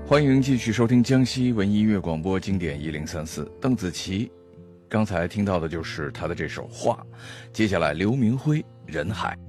欢迎继续收听江西文艺音乐广播经典1034，邓紫棋。刚才听到的就是她的这首《画》，接下来刘明辉《人海》。